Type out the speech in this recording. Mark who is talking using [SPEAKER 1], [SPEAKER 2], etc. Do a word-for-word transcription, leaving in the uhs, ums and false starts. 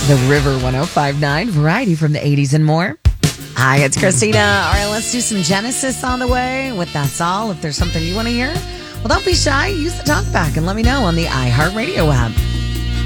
[SPEAKER 1] The River one oh five point nine, variety from the eighties and more. Hi, it's Christina. All right, let's do some Genesis on the way with That's All. If there's something you want to hear, well, don't be shy. Use the talkback and let me know on the iHeartRadio app.